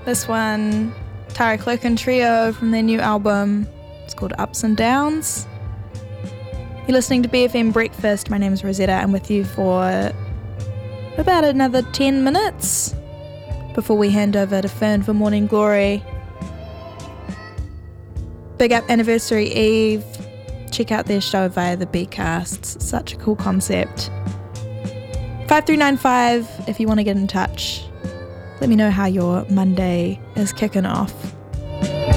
This one, Tara Clerk and Trio from their new album. It's called Ups and Downs. You're listening to BFM Breakfast. My name is Rosetta. I'm with you for about another 10 minutes before we hand over to Fern for Morning Glory. Big up Anniversary Eve. Check out their show via the Bcasts. Such a cool concept. 5395 if you want to get in touch. Let me know how your Monday is kicking off.